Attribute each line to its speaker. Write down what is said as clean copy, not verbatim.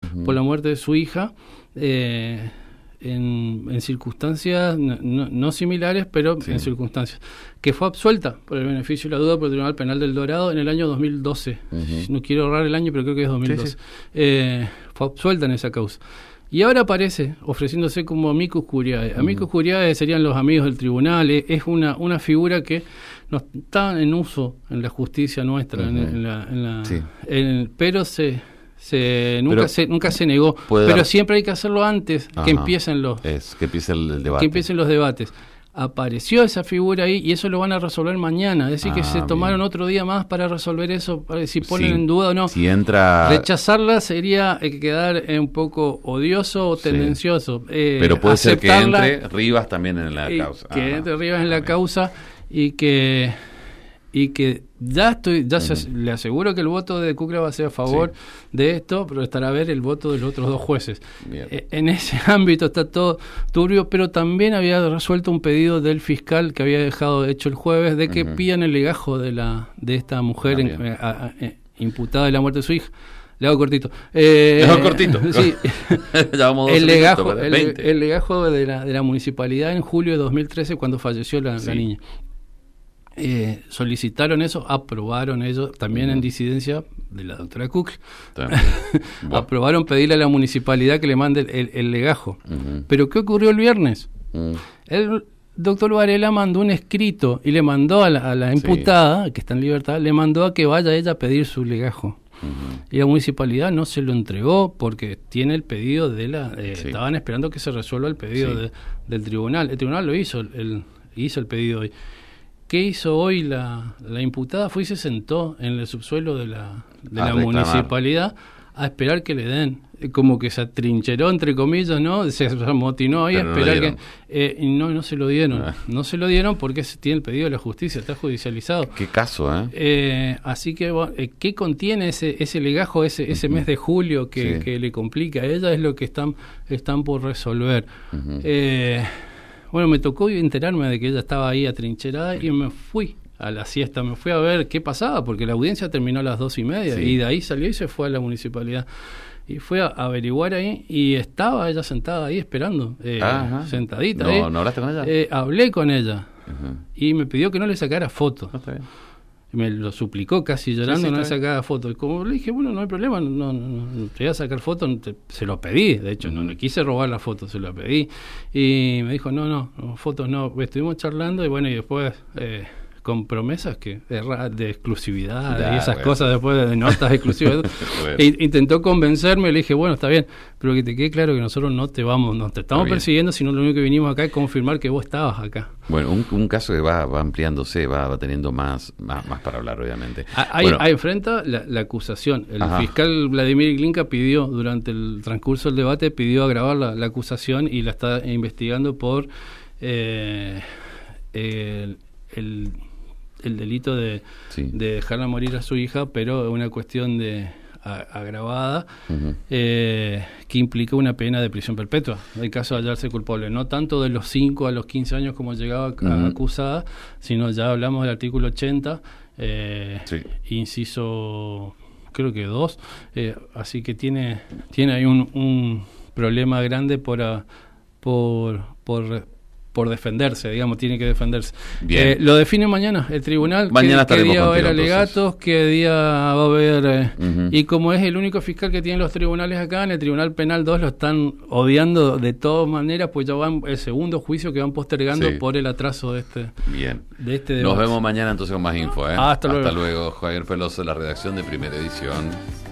Speaker 1: por la muerte de su hija, en circunstancias no similares, pero en circunstancias, que fue absuelta por el beneficio de la duda por el Tribunal Penal del Dorado en el año 2012. No quiero ahorrar el año, pero creo que es 2012. Fue absuelta en esa causa. Y ahora aparece ofreciéndose como amicus curiae. Amicus curiae serían los amigos del tribunal. Es una figura que no está en uso en la justicia nuestra, pero nunca se negó. Pero siempre hay que hacerlo antes que empiecen
Speaker 2: el debate.
Speaker 1: Que empiecen los debates. Apareció esa figura ahí y eso lo van a resolver mañana. Es decir, que se tomaron otro día más para resolver eso, para si ponen en duda o no.
Speaker 2: Si entra...
Speaker 1: Rechazarla sería quedar un poco odioso o tendencioso.
Speaker 2: Pero puede ser que entre Rivas también en la causa.
Speaker 1: Que entre Rivas en la causa y que le aseguro que el voto de Cucra va a ser a favor de esto, pero estará a ver el voto de los otros dos jueces. En ese ámbito está todo turbio, pero también había resuelto un pedido del fiscal que había dejado hecho el jueves de que pidan el legajo de esta mujer imputada de la muerte de su hija. Le hago cortito. Sí. El legajo de la municipalidad en julio de 2013 cuando falleció la niña. Solicitaron eso, aprobaron ellos, también en disidencia de la doctora Cook, aprobaron pedirle a la municipalidad que le mande el legajo. Pero ¿qué ocurrió el viernes? El doctor Varela mandó un escrito y le mandó a la imputada, que está en libertad, le mandó a que vaya ella a pedir su legajo. Y la municipalidad no se lo entregó porque tiene el pedido estaban esperando que se resuelva el pedido del tribunal. El tribunal lo hizo, hizo el pedido hoy. ¿Qué hizo hoy la imputada? Fue y se sentó en el subsuelo de la municipalidad a esperar que le den. Como que se atrincheró, entre comillas, ¿no? Se amotinó ahí a esperar no se lo dieron. No se lo dieron porque tiene el pedido de la justicia, está judicializado.
Speaker 2: ¿Qué caso,
Speaker 1: así que, ¿qué contiene ese legajo, ese mes de julio que le complica a ella? Es lo que están por resolver. Bueno, me tocó enterarme de que ella estaba ahí atrincherada y me fui a la siesta, me fui a ver qué pasaba, porque la audiencia terminó a las 2:30 y de ahí salió y se fue a la municipalidad. Y fue a averiguar ahí y estaba ella sentada ahí esperando, sentadita.
Speaker 2: ¿No hablaste con ella?
Speaker 1: Hablé con ella y me pidió que no le sacara fotos.
Speaker 2: Está bien.
Speaker 1: Me lo suplicó casi llorando, no le sacaba fotos. Y como le dije, bueno, no hay problema, no te voy a sacar fotos, se lo pedí, de hecho, no le quise robar las fotos, se lo pedí. Y me dijo, no, fotos no. Estuvimos charlando y bueno, y después con promesas de exclusividad y esas cosas, después de notas exclusivas. Intentó convencerme, le dije, bueno, está bien, pero que te quede claro que nosotros no te estamos persiguiendo, sino lo único que vinimos acá es confirmar que vos estabas acá.
Speaker 2: Bueno, un caso que va ampliándose, va teniendo más para hablar, obviamente.
Speaker 1: Ahí enfrenta la acusación. El fiscal Vladimir Glinka pidió, durante el transcurso del debate, pidió agravar la acusación y la está investigando por el delito de dejarla morir a su hija, pero una cuestión agravada que implica una pena de prisión perpetua en el caso de hallarse culpable, no tanto de los 5 a los 15 años como llegaba acusada, sino ya hablamos del artículo 80 inciso creo que 2, así que tiene ahí un problema grande por defenderse, digamos, tiene que defenderse. Lo define mañana el tribunal, qué día va a haber alegatos, qué día va a haber y como es el único fiscal que tienen los tribunales acá, en el Tribunal Penal 2 lo están odiando de todas maneras, pues ya van el segundo juicio que van postergando por el atraso de este debate.
Speaker 2: Nos vemos mañana entonces con más info.
Speaker 1: Hasta luego.
Speaker 2: Javier Peloso, la redacción de Primera Edición.